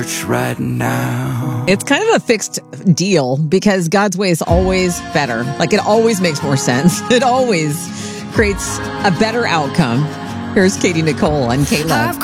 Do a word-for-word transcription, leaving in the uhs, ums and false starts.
right now. It's kind of a fixed deal because God's way is always better. Like, it always makes more sense. It always creates a better outcome. Here's Katie Nicole and Kayla.